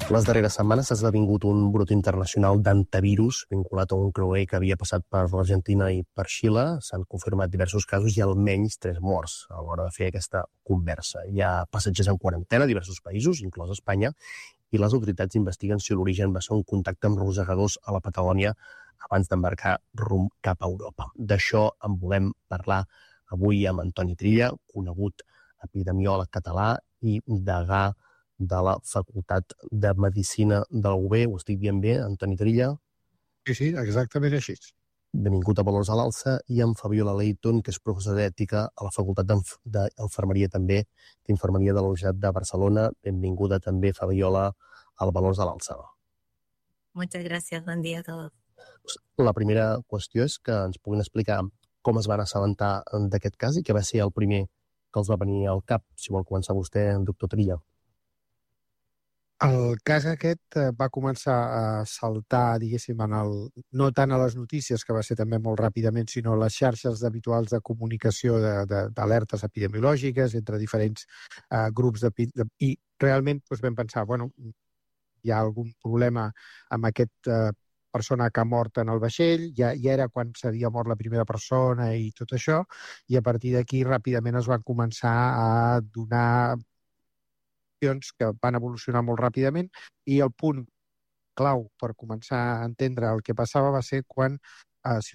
Les darreres setmanes s'ha esdevingut un brot internacional d'antivirus vinculat a un creuer que havia passat per l'Argentina i per Xile. S'han confirmat diversos casos i almenys 3 morts a l'hora de fer aquesta conversa. Hi ha passatgers en quarantena a diversos països, inclòs Espanya, i les autoritats investiguen si l'origen va ser un contacte amb rosegadors a la Patagònia abans d'embarcar rumb cap a Europa. D'això en volem parlar avui amb Antoni Trilla, conegut epidemiòleg català i degà de la Facultat de Medicina de la UB. Ho estic dient bé, Antoni Trilla? Sí, exactament així. Benvingut a Valors a l'Alça, i amb Fabiola Leighton, que és professora d'ètica a la Facultat d'Infermeria també, d'Infermeria de la Universitat de Barcelona. Benvinguda també, Fabiola, al Valors a l'Alça. Muchas gracias, buen día a todos. La primera qüestió és que ens puguin explicar com es van assabentar d'aquest cas i què va ser el primer que els va venir al cap. Si vol començar vostè, doctor Trilla. El cas aquest va començar a saltar, diguéssim, no tant a les notícies, que va ser també molt ràpidament, sinó a les xarxes habituals de comunicació d'alertes epidemiològiques entre diferents grups i realment vam pensar, hi ha algun problema amb aquest persona que ha mort en el vaixell, ja era quan s'havia mort la primera persona i tot això, i a partir d'aquí ràpidament es van començar a donar que van evolucionar molt ràpidament, i el punt clau per començar a entendre el que passava va ser quan, si